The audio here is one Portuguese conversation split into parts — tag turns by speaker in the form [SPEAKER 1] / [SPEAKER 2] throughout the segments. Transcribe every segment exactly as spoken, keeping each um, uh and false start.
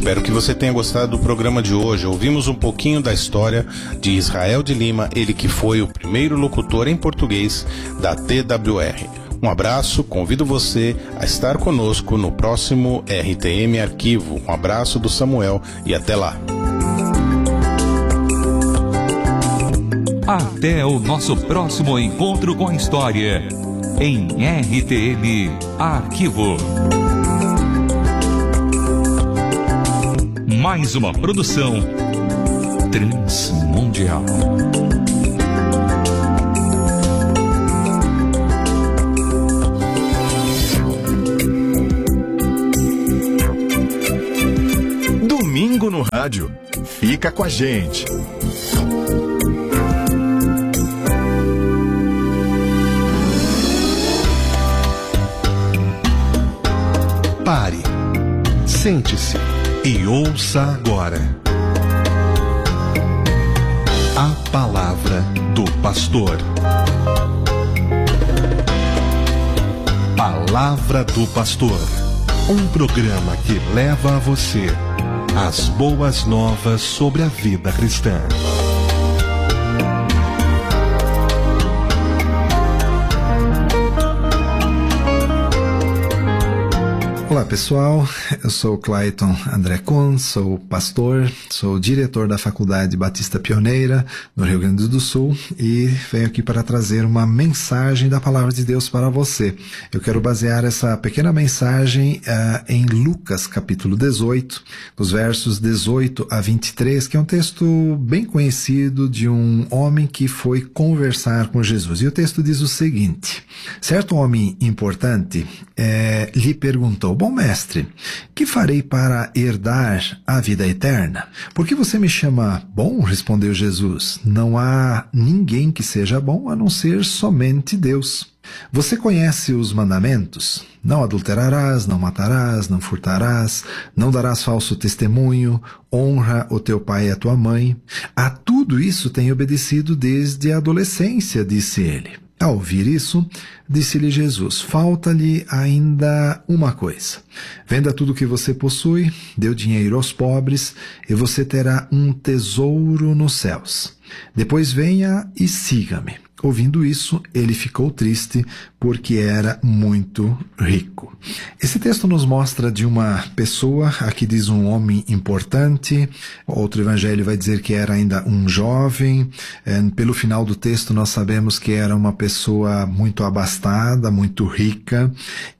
[SPEAKER 1] Espero que você tenha gostado do programa de hoje. Ouvimos um pouquinho da história de Israel de Lima, ele que foi o primeiro locutor em português da T W R. Um abraço, convido você a estar conosco no próximo R T M Arquivo. Um abraço do Samuel e até lá.
[SPEAKER 2] Até o nosso próximo encontro com a história em R T M Arquivo. Mais uma produção transmundial.
[SPEAKER 3] Domingo no rádio. Fica com a gente.
[SPEAKER 4] Pare, sente-se e ouça agora a palavra do pastor. Palavra do Pastor, um programa que leva a você as boas novas sobre a vida cristã.
[SPEAKER 5] Olá pessoal, eu sou o Clayton André Kuhn, sou pastor, sou diretor da Faculdade Batista Pioneira no Rio Grande do Sul e venho aqui para trazer uma mensagem da Palavra de Deus para você. Eu quero basear essa pequena mensagem uh, em Lucas capítulo dezoito, dos versos dezoito a vinte e três, que é um texto bem conhecido de um homem que foi conversar com Jesus. E o texto diz o seguinte: certo homem importante eh, lhe perguntou: bom mestre, que farei para herdar a vida eterna? Por que você me chama bom? Respondeu Jesus. Não há ninguém que seja bom a não ser somente Deus. Você conhece os mandamentos? Não adulterarás, não matarás, não furtarás, não darás falso testemunho, honra o teu pai e a tua mãe. A tudo isso tenho obedecido desde a adolescência, disse ele. Ao ouvir isso, disse-lhe Jesus: falta-lhe ainda uma coisa. Venda tudo o que você possui, dê o dinheiro aos pobres, e você terá um tesouro nos céus. Depois venha e siga-me. Ouvindo isso, ele ficou triste porque era muito rico. Esse texto nos mostra de uma pessoa, aqui diz um homem importante, outro evangelho vai dizer que era ainda um jovem. É, pelo final do texto nós sabemos que era uma pessoa muito abastada, muito rica,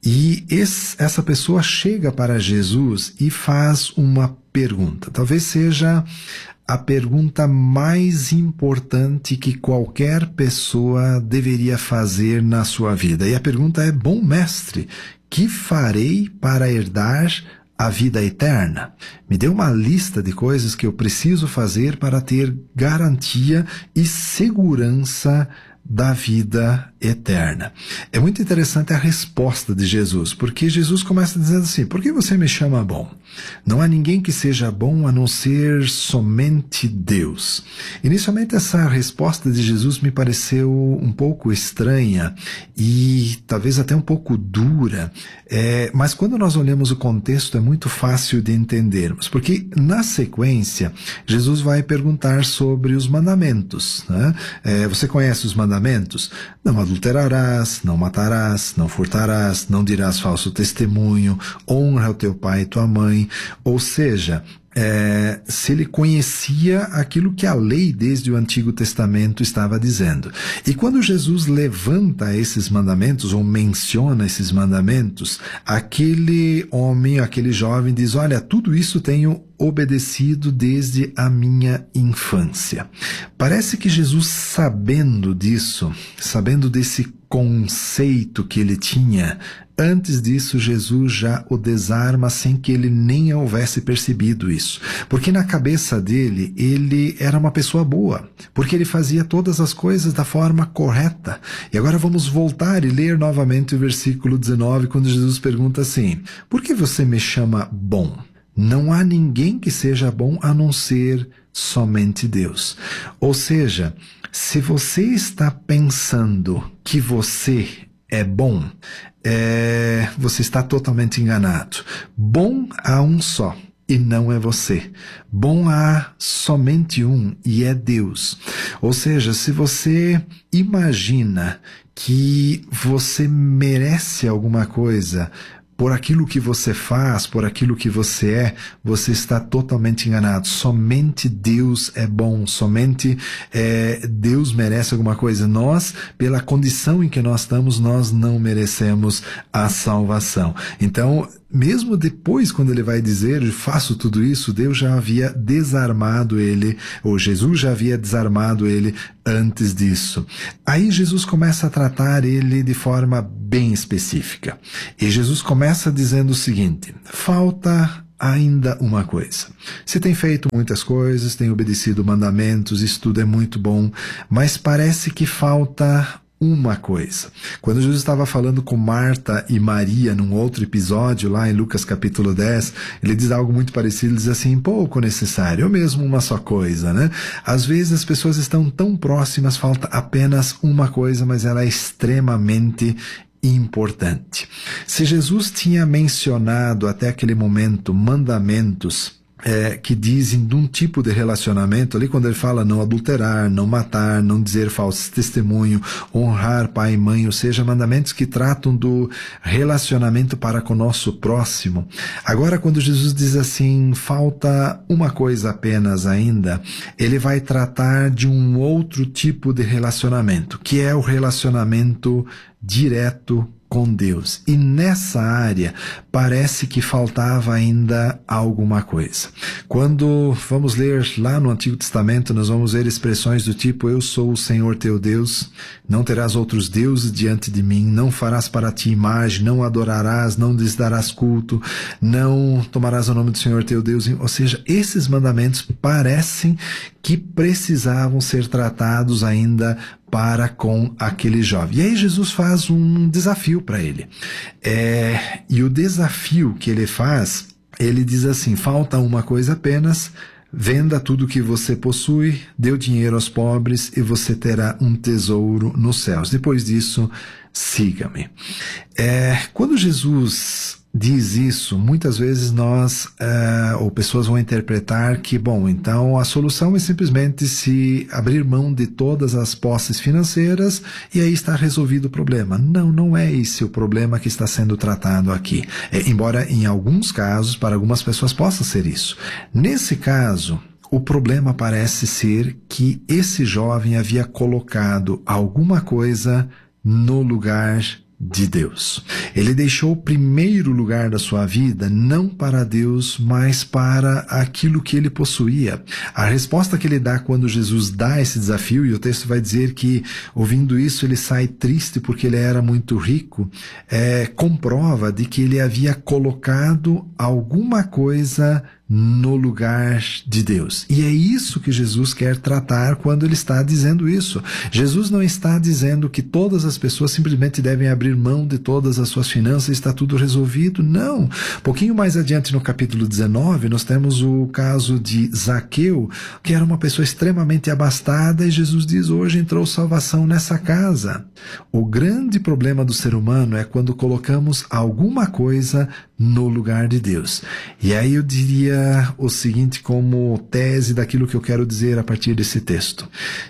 [SPEAKER 5] e esse, essa pessoa chega para Jesus e faz uma pergunta. Talvez seja a pergunta mais importante que qualquer pessoa deveria fazer na sua vida. E a pergunta é: bom mestre, que farei para herdar a vida eterna? Me dê uma lista de coisas que eu preciso fazer para ter garantia e segurança da vida eterna. É muito interessante a resposta de Jesus, porque Jesus começa dizendo assim: por que você me chama bom? Não há ninguém que seja bom a não ser somente Deus. Inicialmente essa resposta de Jesus me pareceu um pouco estranha e talvez até um pouco dura, é, mas quando nós olhamos o contexto é muito fácil de entendermos, porque na sequência Jesus vai perguntar sobre os mandamentos, né? É, você conhece os mandamentos? Não adulterarás, não matarás, não furtarás, não dirás falso testemunho, honra o teu pai e tua mãe. Ou seja, é, se ele conhecia aquilo que a lei desde o Antigo Testamento estava dizendo. E quando Jesus levanta esses mandamentos, ou menciona esses mandamentos, aquele homem, aquele jovem diz: olha, tudo isso tenho obedecido desde a minha infância. Parece que Jesus, sabendo disso, sabendo desse conceito que ele tinha, antes disso Jesus já o desarma sem que ele nem houvesse percebido isso. Porque na cabeça dele, ele era uma pessoa boa, porque ele fazia todas as coisas da forma correta. E agora vamos voltar e ler novamente o versículo dezenove, quando Jesus pergunta assim: por que você me chama bom? Não há ninguém que seja bom a não ser somente Deus. Ou seja, se você está pensando que você é bom, é, você está totalmente enganado. Bom há um só, e não é você. Bom há somente um, e é Deus. Ou seja, se você imagina que você merece alguma coisa por aquilo que você faz, por aquilo que você é, você está totalmente enganado. Somente Deus é bom, somente é, Deus merece alguma coisa. Nós, pela condição em que nós estamos, nós não merecemos a salvação. Então, mesmo depois, quando ele vai dizer, faço tudo isso, Deus já havia desarmado ele, ou Jesus já havia desarmado ele antes disso. Aí Jesus começa a tratar ele de forma bem específica. E Jesus começa dizendo o seguinte: falta ainda uma coisa. Você tem feito muitas coisas, tem obedecido mandamentos, isso tudo é muito bom, mas parece que falta uma coisa. Quando Jesus estava falando com Marta e Maria num outro episódio, lá em Lucas capítulo dez, ele diz algo muito parecido, ele diz assim: pouco necessário, ou mesmo uma só coisa, né? Às vezes as pessoas estão tão próximas, falta apenas uma coisa, mas ela é extremamente importante. Se Jesus tinha mencionado até aquele momento mandamentos É, que dizem de um tipo de relacionamento, ali quando ele fala não adulterar, não matar, não dizer falso testemunho, honrar pai e mãe, ou seja, mandamentos que tratam do relacionamento para com o nosso próximo. Agora, quando Jesus diz assim, falta uma coisa apenas ainda, ele vai tratar de um outro tipo de relacionamento, que é o relacionamento direto com Deus. E nessa área parece que faltava ainda alguma coisa. Quando vamos ler lá no Antigo Testamento, nós vamos ver expressões do tipo: eu sou o Senhor teu Deus, não terás outros deuses diante de mim, não farás para ti imagem, não adorarás, não lhes darás culto, não tomarás o nome do Senhor teu Deus. Ou seja, esses mandamentos parecem que precisavam ser tratados ainda para com aquele jovem. E aí Jesus faz um desafio para ele. É, e o desafio que ele faz, ele diz assim: falta uma coisa apenas, venda tudo que você possui, dê o dinheiro aos pobres e você terá um tesouro nos céus. Depois disso, siga-me. É, quando Jesus diz isso, muitas vezes nós, uh, ou pessoas vão interpretar que, bom, então a solução é simplesmente se abrir mão de todas as posses financeiras e aí está resolvido o problema. Não, não é esse o problema que está sendo tratado aqui. É, embora em alguns casos, para algumas pessoas possa ser isso. Nesse caso, o problema parece ser que esse jovem havia colocado alguma coisa no lugar de Deus. Ele deixou o primeiro lugar da sua vida não para Deus, mas para aquilo que ele possuía. A resposta que ele dá quando Jesus dá esse desafio, e o texto vai dizer que, ouvindo isso, ele sai triste porque ele era muito rico, é, comprova de que ele havia colocado alguma coisa no lugar de Deus. E é isso que Jesus quer tratar quando ele está dizendo isso. Jesus não está dizendo que todas as pessoas simplesmente devem abrir mão de todas as suas finanças e está tudo resolvido. Não. Um pouquinho mais adiante no capítulo dezenove, nós temos o caso de Zaqueu, que era uma pessoa extremamente abastada, e Jesus diz: hoje entrou salvação nessa casa. O grande problema do ser humano é quando colocamos alguma coisa no lugar de Deus. E aí eu diria o seguinte como tese daquilo que eu quero dizer a partir desse texto.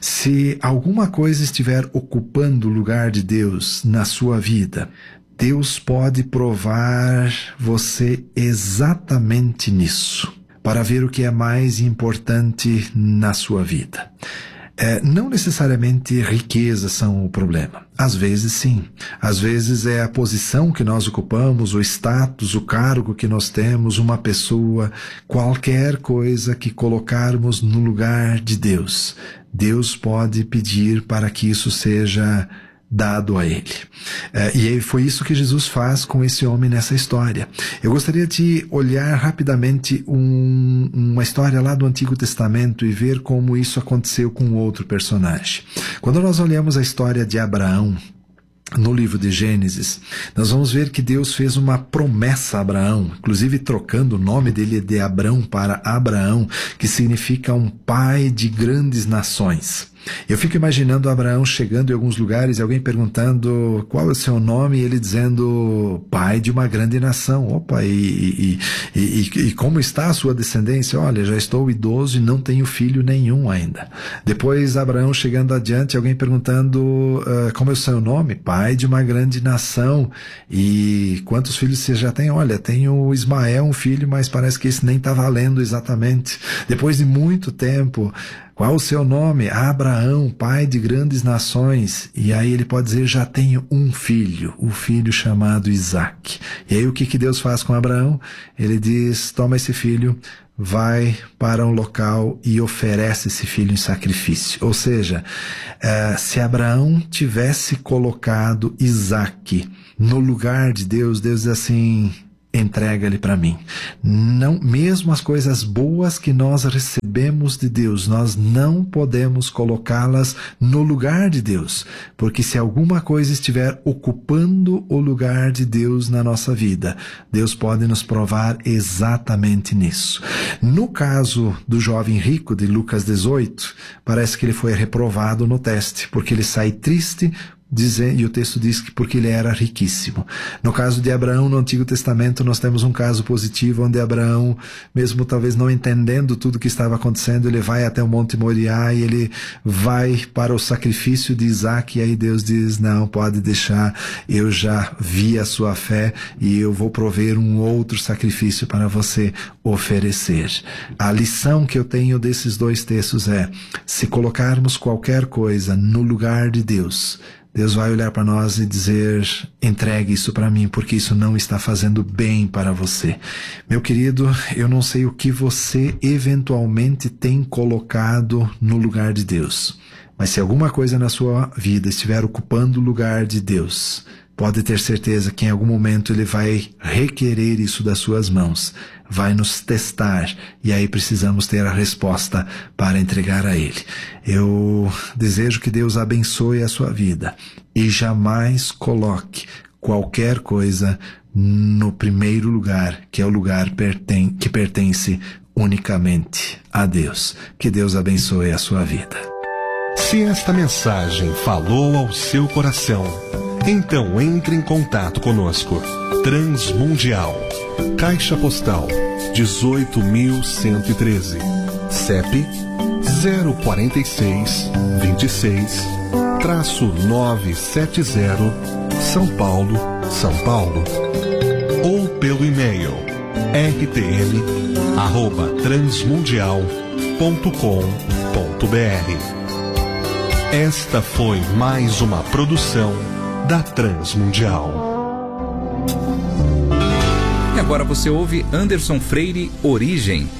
[SPEAKER 5] Se alguma coisa estiver ocupando o lugar de Deus na sua vida, Deus pode provar você exatamente nisso, para ver o que é mais importante na sua vida. É, não necessariamente riquezas são o problema. Às vezes sim. Às vezes é a posição que nós ocupamos, o status, o cargo que nós temos, uma pessoa, qualquer coisa que colocarmos no lugar de Deus. Deus pode pedir para que isso seja dado a ele. É, e foi isso que Jesus faz com esse homem nessa história. Eu gostaria de olhar rapidamente um, uma história lá do Antigo Testamento e ver como isso aconteceu com outro personagem. Quando nós olhamos a história de Abraão, no livro de Gênesis, nós vamos ver que Deus fez uma promessa a Abraão, inclusive trocando o nome dele de Abrão para Abraão, que significa um pai de grandes nações. Eu fico imaginando Abraão chegando em alguns lugares e alguém perguntando qual é o seu nome e ele dizendo pai de uma grande nação. Opa, e, e, e, e, e como está a sua descendência? Olha, já estou idoso e não tenho filho nenhum ainda. Depois Abraão chegando adiante, alguém perguntando uh, como é o seu nome? Pai de uma grande nação. E quantos filhos você já tem? Olha, tenho Ismael, um filho, mas parece que esse nem está valendo exatamente. Depois de muito tempo, qual o seu nome? Abraão, pai de grandes nações. E aí ele pode dizer, já tenho um filho, o filho chamado Isaque. E aí o que, que Deus faz com Abraão? Ele diz, toma esse filho, vai para um local e oferece esse filho em sacrifício. Ou seja, uh, se Abraão tivesse colocado Isaque no lugar de Deus, Deus diz assim, entrega ele para mim. Não, mesmo as coisas boas que nós recebemos de Deus, nós não podemos colocá-las no lugar de Deus, porque se alguma coisa estiver ocupando o lugar de Deus na nossa vida, Deus pode nos provar exatamente nisso. No caso do jovem rico de Lucas dezoito, parece que ele foi reprovado no teste, porque ele sai triste, Dizer, e o texto diz que porque ele era riquíssimo. No caso de Abraão, no Antigo Testamento, nós temos um caso positivo onde Abraão, mesmo talvez não entendendo tudo o que estava acontecendo, ele vai até o Monte Moriá e ele vai para o sacrifício de Isaque, e aí Deus diz, não, pode deixar, eu já vi a sua fé e eu vou prover um outro sacrifício para você oferecer. A lição que eu tenho desses dois textos é, se colocarmos qualquer coisa no lugar de Deus, Deus vai olhar para nós e dizer, entregue isso para mim, porque isso não está fazendo bem para você. Meu querido, eu não sei o que você eventualmente tem colocado no lugar de Deus, mas se alguma coisa na sua vida estiver ocupando o lugar de Deus, pode ter certeza que em algum momento Ele vai requerer isso das suas mãos, vai nos testar, e aí precisamos ter a resposta para entregar a Ele. Eu desejo que Deus abençoe a sua vida e jamais coloque qualquer coisa no primeiro lugar, que é o lugar perten- que pertence unicamente a Deus. Que Deus abençoe a sua vida.
[SPEAKER 4] Se esta mensagem falou ao seu coração, então entre em contato conosco. Transmundial, Caixa Postal dezoito mil cento e treze, C E P zero quatro seis, dois seis, nove sete zero, São Paulo, São Paulo. Ou pelo e-mail r t m arroba transmundial ponto com ponto b r. Esta foi mais uma produção da Transmundial.
[SPEAKER 2] E agora você ouve Anderson Freire, Origem.